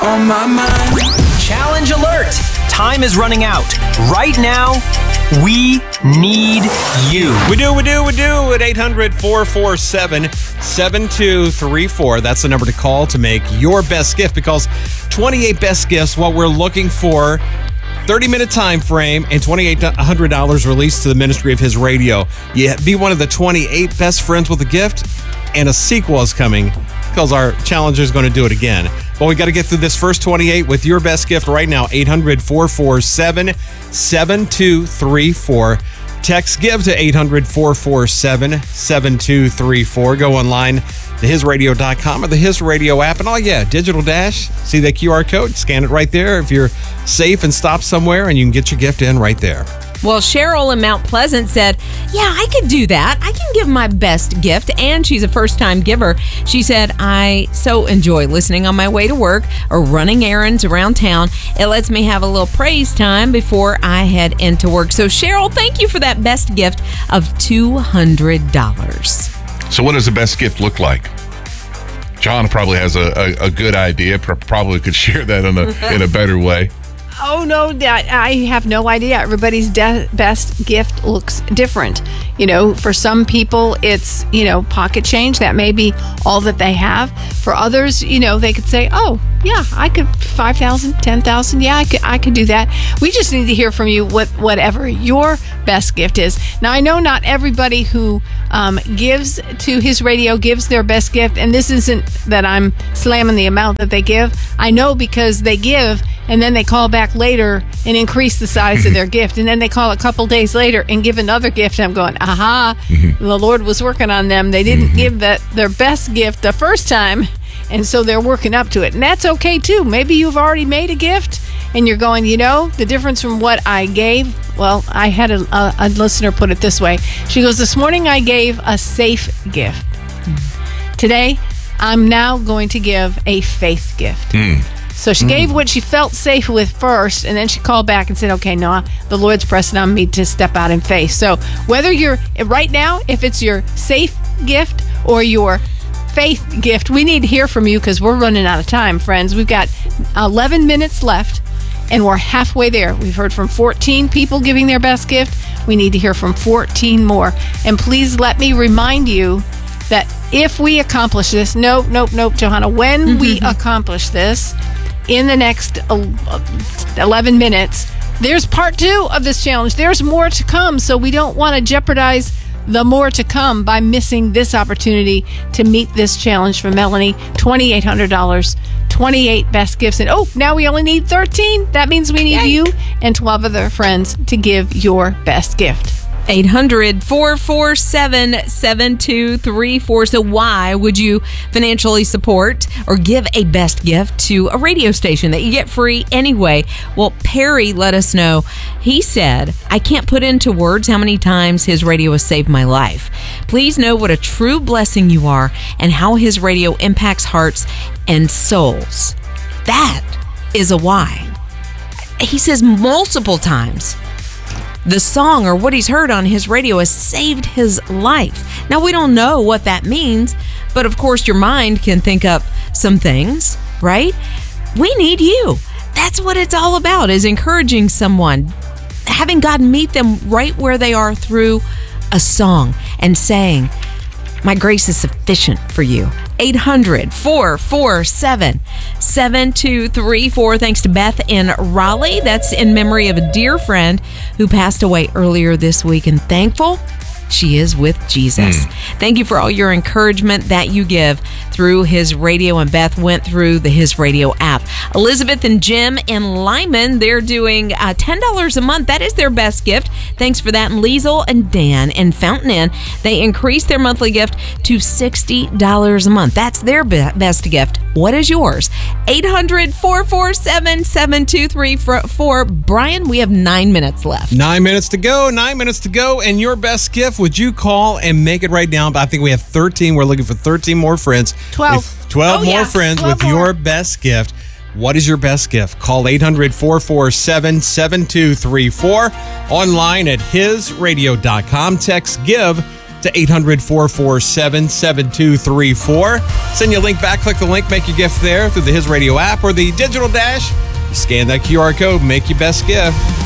On my mind. Challenge alert! Time is running out. Right now, we need you. We do at 800-447-7234. That's the number to call to make your best gift, because 28 best gifts, what we're looking for, 30-minute time frame and $2,800 released to the ministry of His Radio. You be one of the 28 best friends with a gift, and a sequel is coming because our challenger is going to do it again. But we got to get through this first 28 with your best gift right now. 800-447-7234. Text GIVE to 800-447-7234. Go online to hisradio.com or the His Radio app. And Digital Dash. See that QR code? Scan it right there if you're safe and stop somewhere, and you can get your gift in right there. Well, Cheryl in Mount Pleasant said, yeah, I could do that. I can give my best gift, and she's a first-time giver. She said, I so enjoy listening on my way to work or running errands around town. It lets me have a little praise time before I head into work. So, Cheryl, thank you for that best gift of $200. So what does the best gift look like? John probably has a good idea, probably could share that in a better way. Oh, no, I have no idea. Everybody's best gift looks different. You know, for some people, it's, pocket change. That may be all that they have. For others, they could say, oh, yeah, I could 5,000, 10,000. Yeah, I could do that. We just need to hear from you whatever your best gift is. Now, I know not everybody who gives to His Radio gives their best gift. And this isn't that I'm slamming the amount that they give. I know because they give and then they call back later and increase the size of their gift. And then they call a couple days later and give another gift. And I'm going, aha, the Lord was working on them. They didn't give their best gift the first time. And so they're working up to it. And that's okay, too. Maybe you've already made a gift and you're going, the difference from what I gave. Well, I had a listener put it this way. She goes, this morning I gave a safe gift. Today, I'm now going to give a faith gift. So she gave what she felt safe with first, and then she called back and said, okay, no, the Lord's pressing on me to step out in faith. So whether you're, right now, if it's your safe gift or your faith gift, we need to hear from you because we're running out of time, friends. We've got 11 minutes left, and we're halfway there. We've heard from 14 people giving their best gift. We need to hear from 14 more. And please let me remind you that if we accomplish this, nope, Johanna, when we accomplish this in the next 11 minutes, there's part 2 of this challenge. There's more to come, so we don't want to jeopardize the more to come by missing this opportunity to meet this challenge from Melanie. $2,800, 28 best gifts. And now we only need 13. That means we need you and 12 other friends to give your best gift. 800-447-7234. So why would you financially support or give a best gift to a radio station that you get free anyway? Well, Perry let us know. He said, I can't put into words how many times His Radio has saved my life. Please know what a true blessing you are and how His Radio impacts hearts and souls. That is a why. He says multiple times the song or what he's heard on His Radio has saved his life. Now, we don't know what that means, but of course your mind can think up some things, right? We need you. That's what it's all about, is encouraging someone, having God meet them right where they are through a song and saying, my grace is sufficient for you. 800-447-7234. Thanks to Beth in Raleigh. That's in memory of a dear friend who passed away earlier this week, and thankful she is with Jesus. Thank you for all your encouragement that you give through His Radio, and Beth went through the His Radio app. Elizabeth and Jim in Lyman, they're doing $10 a month. That is their best gift. Thanks for that. And Liesel and Dan in Fountain Inn, they increased their monthly gift to $60 a month. That's their best gift. What is yours? 800-447-7234. Brian, we have 9 minutes left. 9 minutes to go. And your best gift, would you call and make it right now? But I think we have 13. We're looking for 13 more friends. 12. 12 more friends with your best gift. What is your best gift? Call 800-447-7234. Online at hisradio.com. Text GIVE to 800-447-7234. Send you a link back. Click the link. Make your gift there through the His Radio app or the digital dash. You scan that QR code. Make your best gift.